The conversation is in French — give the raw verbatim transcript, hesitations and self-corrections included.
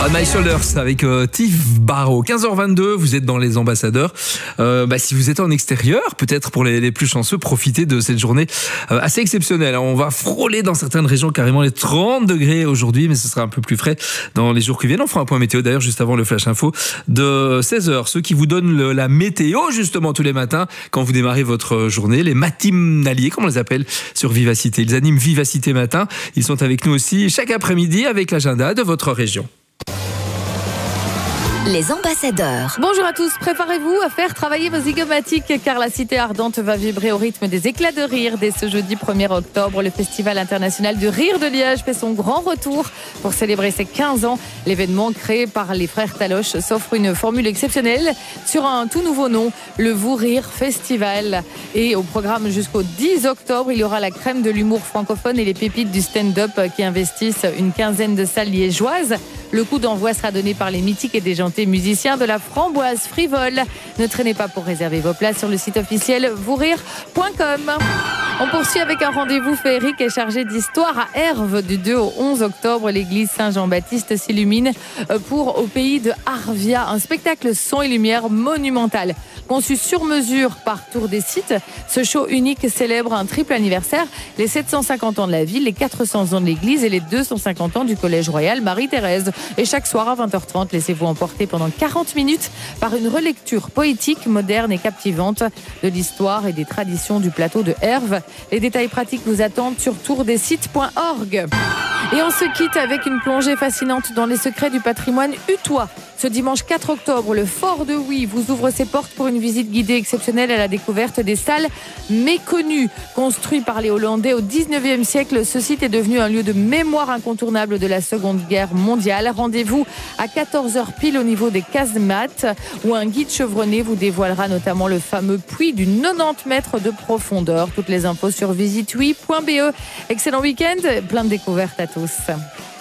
On My Shoulders avec euh, Tiff Barrow. quinze heures vingt-deux, vous êtes dans les ambassadeurs. Euh, bah, si vous êtes en extérieur, peut-être pour les, les plus chanceux, profitez de cette journée euh, assez exceptionnelle. On va frôler dans certaines régions carrément les trente degrés aujourd'hui, mais ce sera un peu plus frais dans les jours qui viennent. On fera un point météo d'ailleurs juste avant le flash info de seize heures. Ceux qui vous donnent le, la météo justement tous les matins quand vous démarrez votre journée, les matinaliers, comme on les appelle sur Vivacité. Ils animent Vivacité Matin. Ils sont avec nous aussi chaque après-midi avec l'agenda de votre région. Les ambassadeurs. Bonjour à tous, préparez-vous à faire travailler vos zygomatiques car la cité ardente va vibrer au rythme des éclats de rire. Dès ce jeudi premier octobre, le Festival international du rire de Liège fait son grand retour pour célébrer ses quinze ans. L'événement créé par les frères Taloche s'offre une formule exceptionnelle sur un tout nouveau nom, le Vous Rire Festival. Et au programme jusqu'au dix octobre, il y aura la crème de l'humour francophone et les pépites du stand-up qui investissent une quinzaine de salles liégeoises. Le coup d'envoi sera donné par les mythiques et déjantés musiciens de la Framboise Frivole. Ne traînez pas pour réserver vos places sur le site officiel vous rire point com. On poursuit avec un rendez-vous féerique et chargé d'histoire à Herve. Du deux au onze octobre, l'église Saint-Jean-Baptiste s'illumine pour Au pays de Arvia, un spectacle son et lumière monumental. Conçu sur mesure par Tour des Sites, ce show unique célèbre un triple anniversaire, les sept cent cinquante ans de la ville, les quatre cents ans de l'église et les deux cent cinquante ans du collège royal Marie-Thérèse. Et chaque soir à vingt heures trente, laissez-vous emporter pendant quarante minutes par une relecture poétique, moderne et captivante de l'histoire et des traditions du plateau de Herve. Les détails pratiques vous attendent sur tour des sites point org. Et on se quitte avec une plongée fascinante dans les secrets du patrimoine utois. Ce dimanche quatre octobre, le Fort de Huy vous ouvre ses portes pour une visite guidée exceptionnelle à la découverte des salles méconnues. Construit par les Hollandais au dix-neuvième siècle, ce site est devenu un lieu de mémoire incontournable de la Seconde Guerre mondiale. Rendez-vous à quatorze heures pile au niveau des casemates, où un guide chevronné vous dévoilera notamment le fameux puits du quatre-vingt-dix mètres de profondeur. Toutes les infos sur visite huy point b e. Excellent week-end, plein de découvertes à tous.